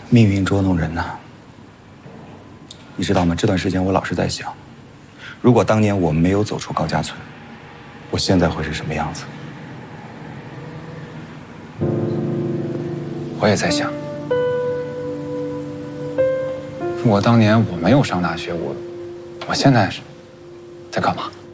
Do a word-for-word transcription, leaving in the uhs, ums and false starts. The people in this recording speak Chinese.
命运捉弄人呐，你知道吗？这段时间我老是在想，如果当年我没有走出高家村，我现在会是什么样子？ 我也在想，如果当年我没有上大学，我我现在是在干嘛？